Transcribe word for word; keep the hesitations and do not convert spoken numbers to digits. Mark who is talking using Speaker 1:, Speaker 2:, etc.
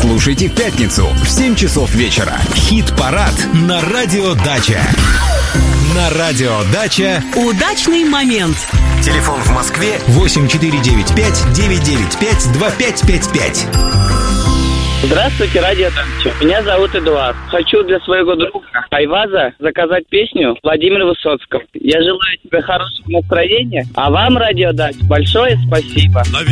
Speaker 1: Слушайте в пятницу в семь часов вечера. Хит-парад на Радио Дача. На Радио Дача.
Speaker 2: Удачный момент.
Speaker 1: Телефон в Москве восемь четыре девять пять девять девять пять два пять пять пять.
Speaker 3: Здравствуйте, Радио Дача. Меня зовут Эдуард. Хочу для своего друга Айваза заказать песню Владимира Высоцкого. Я желаю тебе хорошего настроения, а вам, Радио Дача, большое спасибо.